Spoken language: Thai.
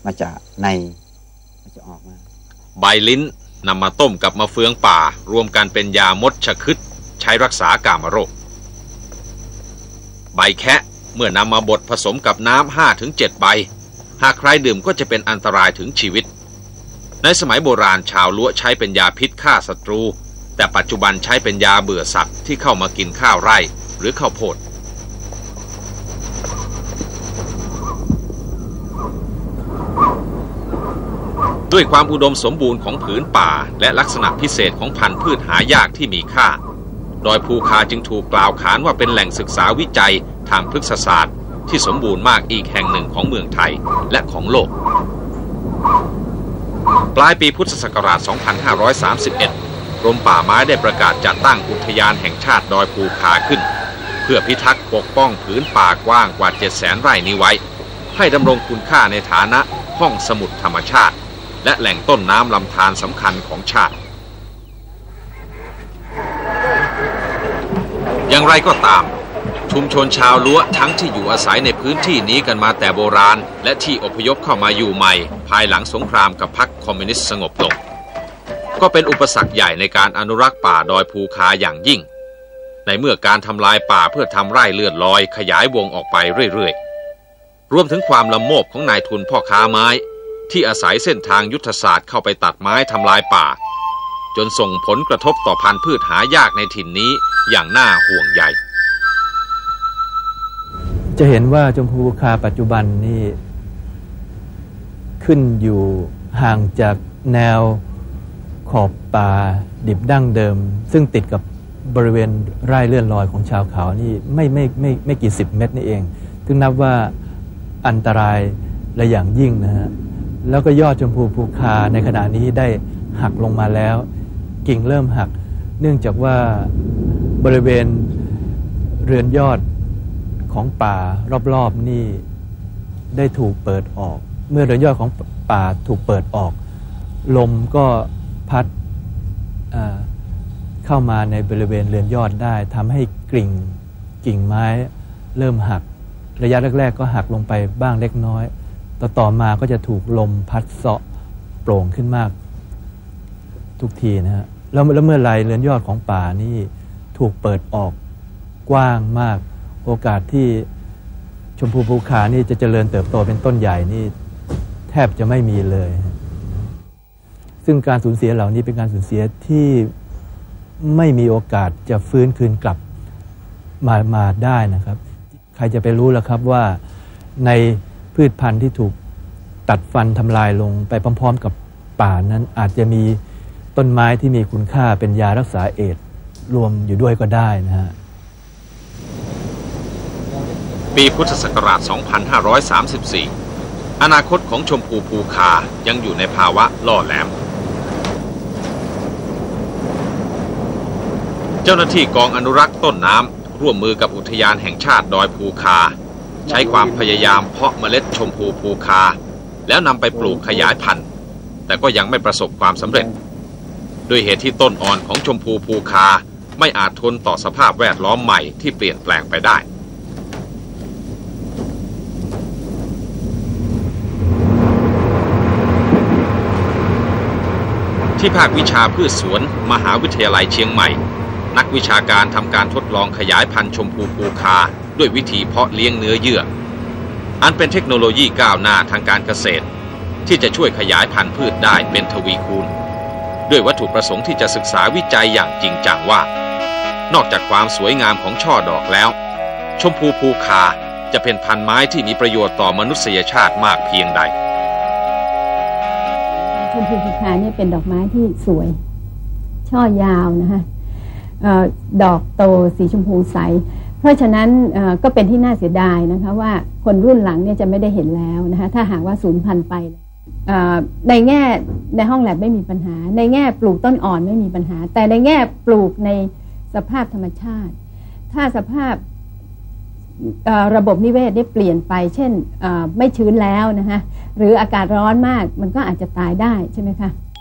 มาจากในมันจะออกมาใบลิ้นนำมาต้มกับมะเฟืองป่ารวมกันเป็นยามดชะคึดใช้รักษากามโรคใบแคะเมื่อนำมาบดผสมกับน้ำ 5-7 ใบหากใครดื่มก็จะเป็นอันตรายถึงชีวิตในสมัยโบราณชาวล้วใช้เป็นยาพิษฆ่าศัตรูแต่ปัจจุบันใช้เป็นยาเบื่อสัตว์ที่เข้ามากินข้าวไร่หรือข้าวโพดด้วยความอุดมสมบูรณ์ของผืนป่าและลักษณะพิเศษของพันธุ์พืชหายากที่มีค่าดอยภูคาจึงถูกกล่าวขานว่าเป็นแหล่งศึกษาวิจัยทางพฤกษศาสตร์ที่สมบูรณ์มากอีกแห่งหนึ่งของเมืองไทยและของโลกปลายปีพุทธศักราช 2531 กรมป่าไม้ได้ประกาศจัดตั้งอุทยานแห่งชาติดอยภูคาขึ้นเพื่อพิทักษ์ปกป้องผืนป่ากว้างกว่า 700,000 ไร่นี้ไว้ให้ดำรงคุณค่าในฐานะห้องสมุดธรรมชาติและแหล่งต้นน้ำลำธารสำคัญของชาติอย่างไรก็ตามชุมชนชาวล้วทั้งที่อยู่อาศัยในพื้นที่นี้กันมาแต่โบราณและที่อพยพเข้ามาอยู่ใหม่ภายหลังสงครามกับพรรคคอมมิวนิสต์สงบลงก็เป็นอุปสรรคใหญ่ในการอนุรักษ์ป่าดอยภูคาอย่างยิ่งในเมื่อการทำลายป่าเพื่อทำไร่เลื่อนลอยขยายวงออกไปเรื่อยๆรวมถึงความละโมบของนายทุนพ่อค้าไม้ที่อาศัยเส้นทางยุทธศาสตร์เข้าไปตัดไม้ทำลายป่าจนส่งผลกระทบต่อพันธุ์พืชหายากในถิ่นนี้อย่างน่าห่วงใยจะเห็นว่าชมพูภูคาปัจจุบันนี่ขึ้นอยู่ห่างจากแนวขอบป่าดิบดั้งเดิมซึ่งติดกับบริเวณไร่เลื่อนลอยของชาวเขานี่ไม่กี่10 เมตรนี่เองซึ่งนับว่าอันตรายและอย่างยิ่งนะฮะแล้วก็ยอดชมพูภูคาในขณะนี้ได้หักลงมาแล้วกิ่งเริ่มหักเนื่องจากว่าบริเวณเรือนยอดของป่ารอบๆนี่ได้ถูกเปิดออกเมื่อเรือนยอดของป่าถูกเปิดออกลมก็พัดเข้ามาในบริเวณเรือนยอดได้ทำให้กิ่งไม้เริ่มหักระยะแรกๆก็หักลงไปบ้างเล็กน้อยต่อมาก็จะถูกลมพัดเซาะโปร่งขึ้นมากทุกทีนะฮะแล้วเมื่อไรเรือนยอดของป่านี่ถูกเปิดออกกว้างมากโอกาสที่ชมพูภูคานี่จะเจริญเติบโตเป็นต้นใหญ่นี่แทบจะไม่มีเลยซึ่งการสูญเสียเหล่านี้เป็นการสูญเสียที่ไม่มีโอกาสจะฟื้นคืนกลับมาได้นะครับใครจะไปรู้ล่ะครับว่าในพืชพันธุ์ที่ถูกตัดฟันทำลายลงไปพร้อมๆกับป่านั้นอาจจะมีต้นไม้ที่มีคุณค่าเป็นยารักษาเอดส์รวมอยู่ด้วยก็ได้นะฮะปีพุทธศักราช 2534 อนาคตของชมพูภูคายังอยู่ในภาวะล่อแหลมเจ้าหน้าที่กองอนุรักษ์ต้นน้ำร่วมมือกับอุทยานแห่งชาติดอยภูคาใช้ความพยายามเพาะเมล็ดชมพูภูคาแล้วนำไปปลูกขยายพันธุ์แต่ก็ยังไม่ประสบความสำเร็จด้วยเหตุที่ต้นอ่อนของชมพูภูคาไม่อาจทนต่อสภาพแวดล้อมใหม่ที่เปลี่ยนแปลงไปได้ที่ภาควิชาพืชสวนมหาวิทยาลัยเชียงใหม่นักวิชาการทำการทดลองขยายพันธุ์ชมพูภูคาด้วยวิธีเพาะเลี้ยงเนื้อเยื่ออันเป็นเทคโนโลยีก้าวหน้าทางการเกษตรที่จะช่วยขยายพันธุ์พืชได้เป็นทวีคูณด้วยวัตถุประสงค์ที่จะศึกษาวิจัยอย่างจริงจังว่านอกจากความสวยงามของช่อดอกแล้วชมพูภูคาจะเป็นพันธุ์ไม้ที่มีประโยชน์ต่อมนุษยชาติมากเพียงใดชมพูภูคาเนี่ยเป็นดอกไม้ที่สวยช่อยาวนะคะดอกโตสีชมพูใสเพราะฉะนั้นก็เป็นที่น่าเสียดายนะคะว่าคนรุ่นหลังเนี่ยจะไม่ได้เห็นแล้วนะคะถ้าหากว่าสูญพันธุ์ไปในแง่ในห้องแลบไม่มีปัญหาในแง่ปลูกต้นอ่อนไม่มีปัญหาแต่ในแง่ปลูกในสภาพธรรมชาติถ้าสภาพระบบนิเวศได้เปลี่ยนไปเช่นไม่ชื้นแล้วนะคะหรืออากาศร้อนมากมันก็อาจจะตายได้ใช่ไหมคะ